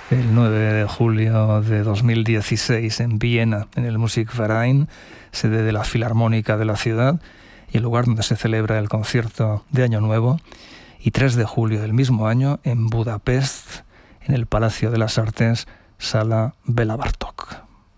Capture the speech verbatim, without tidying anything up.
el nueve de julio de dos mil dieciséis en Viena, en el Musikverein, sede de la Filarmónica de la ciudad y el lugar donde se celebra el concierto de Año Nuevo, y tres de julio del mismo año en Budapest, en el Palacio de las Artes, Sala Béla Bartók.